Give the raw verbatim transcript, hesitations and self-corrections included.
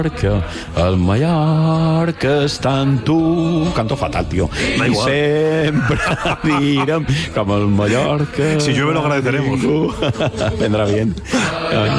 el Mallorca està en tu. Canto fatal, tío. Da Y igual. siempre direm com el Mallorca. Si llueve lo agradeceremos. Vendrá bien.